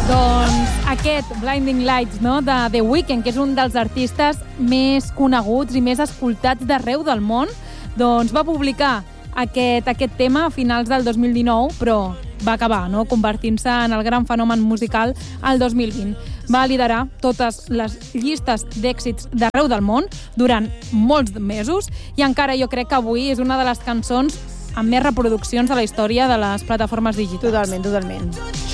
Doncs aquest Blinding Lights, no?, de The Weeknd, que és un dels artistes més coneguts i més escoltats d'arreu del món, doncs va publicar aquest tema a finals del 2019, però va acabar, no?, convertint-se en el gran fenomen musical al 2020. Va liderar totes les llistes d'èxits d'arreu del món durant molts mesos i encara jo crec que avui és una de les cançons amb més reproduccions de la història de les plataformes digitals. Totalment.